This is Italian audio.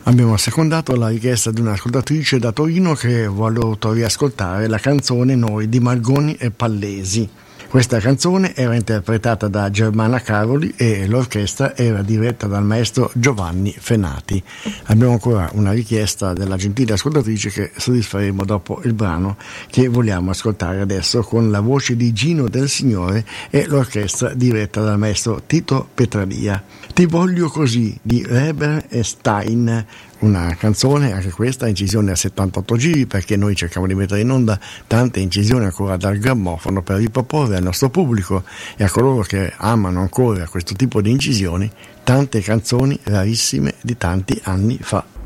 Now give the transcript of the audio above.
Abbiamo assecondato la richiesta di un'ascoltatrice da Torino che vuole riascoltare la canzone Noi di Margoni e Pallesi. Questa canzone era interpretata da Germana Caroli e l'orchestra era diretta dal maestro Giovanni Fenati. Abbiamo ancora una richiesta della gentile ascoltatrice che soddisferemo dopo il brano che vogliamo ascoltare adesso, con la voce di Gino Del Signore e l'orchestra diretta dal maestro Tito Petralia. Ti voglio così di Reber e Stein, una canzone anche questa incisione a 78 giri, perché noi cerchiamo di mettere in onda tante incisioni ancora dal grammofono per riproporre al nostro pubblico e a coloro che amano ancora questo tipo di incisioni tante canzoni rarissime di tanti anni fa.